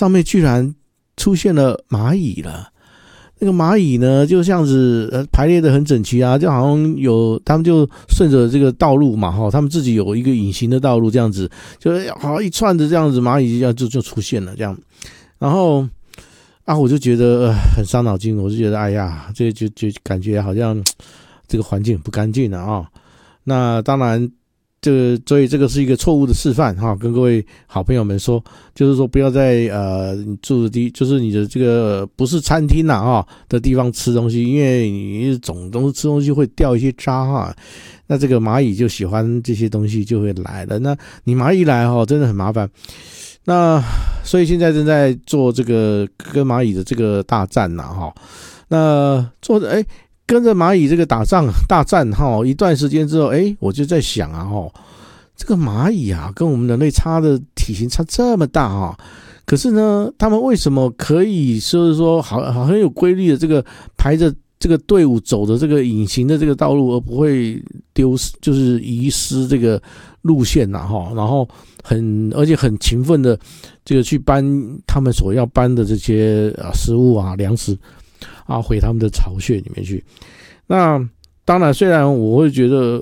上面居然出现了蚂蚁了。那个蚂蚁呢，就这样子排列的很整齐啊，就好像他们就顺着这个道路嘛，他们自己有一个隐形的道路，这样子，就好一串的这样子蚂蚁就出现了这样。然后我就觉得很伤脑筋，我就觉得哎呀，这就感觉好像这个环境不干净了啊。那当然。所以这个是一个错误的示范哈，跟各位好朋友们说，就是说不要在你住的就是你的这个不是餐厅的地方吃东西，因为你总东西吃东西会掉一些渣哈，那这个蚂蚁就喜欢这些东西就会来了，那你蚂蚁来真的很麻烦。那所以现在正在做这个跟蚂蚁的这个大战那做的跟着蚂蚁这个大战一段时间之后，我就在想这个蚂蚁跟我们人类体型差这么大可是呢，他们为什么可以说好很有规律的这个排着这个队伍走的这个隐形的这个道路，而不会就是遗失这个路线然后而且很勤奋的这个去搬他们所要搬的这些食物粮食回他们的巢穴里面去。那当然，虽然我会觉得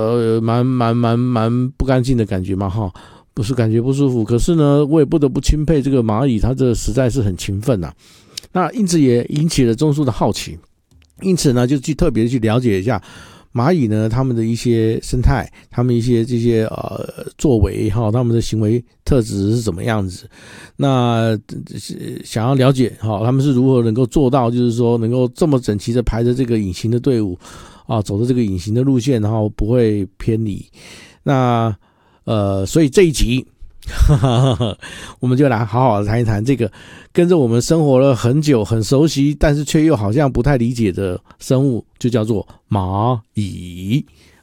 蛮不干净的感觉嘛不是感觉不舒服，可是呢，我也不得不钦佩这个蚂蚁，它这实在是很勤奋那因此也引起了中枢的好奇，因此呢，就特别去了解一下蚂蚁呢，他们的一些生态，他们一些这些作为他们的行为特质是怎么样子。那想要了解他们是如何能够做到，就是说能够这么整齐的排着这个隐形的队伍走的这个隐形的路线，然后不会偏离。那所以这一集我们就来好好的谈一谈这个跟着我们生活了很久很熟悉但是却又好像不太理解的生物，就叫做蚂蚁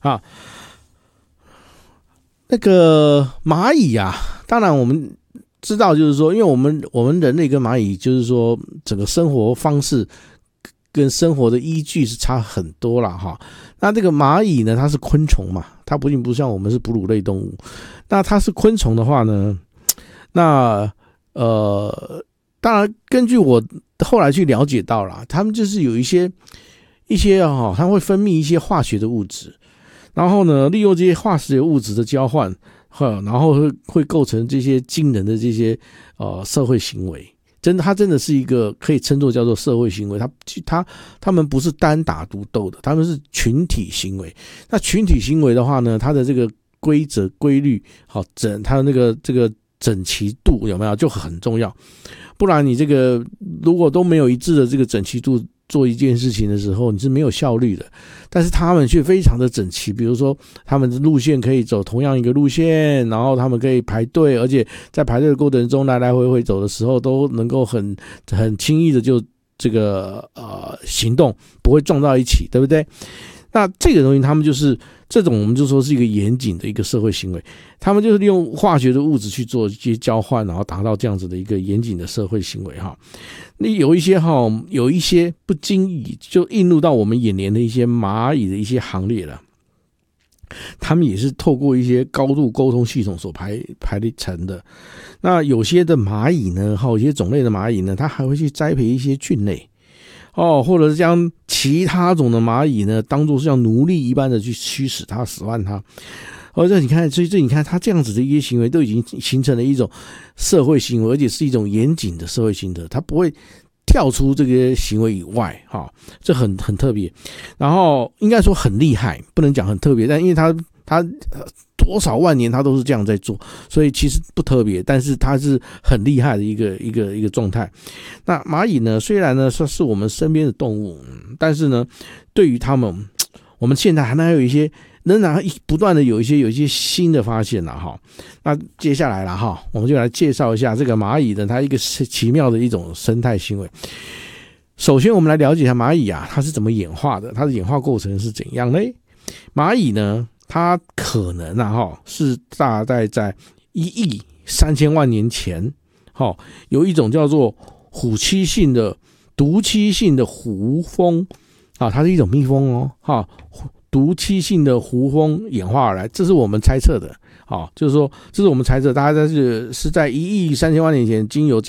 那个蚂蚁当然我们知道，就是说因为我们人类跟蚂蚁就是说整个生活方式跟生活的依据是差很多啦那这个蚂蚁呢，它是昆虫嘛，它并不像我们是哺乳类动物。那它是昆虫的话呢，那当然根据我后来去了解到啦，他们就是有一些它会分泌一些化学的物质，然后呢利用这些化学物质的交换然后会构成这些惊人的这些社会行为。它真的是一个可以称作叫做社会行为，他们不是单打独斗的，他们是群体行为。那群体行为的话呢，它的这个规则规律它的那个这个整齐度有没有就很重要，不然你这个如果都没有一致的这个整齐度做一件事情的时候，你是没有效率的。但是他们却非常的整齐，比如说他们的路线可以走同样一个路线，然后他们可以排队，而且在排队的过程中来来回回走的时候都能够很轻易的就这个行动，不会撞到一起，对不对？那这个东西他们就是这种我们就说是一个严谨的一个社会行为，他们就是利用化学的物质去做一些交换，然后达到这样子的一个严谨的社会行为那有一些不经意就映入到我们眼帘的一些蚂蚁的一些行列了，他们也是透过一些高度沟通系统所排列成的。那有些的蚂蚁呢，有些种类的蚂蚁呢，它还会去栽培一些菌类或者是将其他种的蚂蚁呢当作是像奴隶一般的去驱使它使唤它。所以你看它这样子的一些行为都已经形成了一种社会行为，而且是一种严谨的社会行为，它不会跳出这个行为以外这很特别。然后应该说很厉害，不能讲很特别，但因为它多少万年它都是这样在做，所以其实不特别，但是它是很厉害的一个状态。那蚂蚁呢，虽然呢是我们身边的动物，但是呢对于它们，我们现在还有一些仍然不断的有一些新的发现那接下来我们就来介绍一下这个蚂蚁的它一个奇妙的一种生态行为。首先我们来了解一下蚂蚁它是怎么演化的，它的演化过程是怎样呢？蚂蚁呢，它可能是大概在13000万年前有一种叫做毒漆性的胡蜂它是一种蜜蜂毒漆性的胡蜂演化而来，这是我们猜测的就是说这是我们猜测，大概是在13000万年前经由这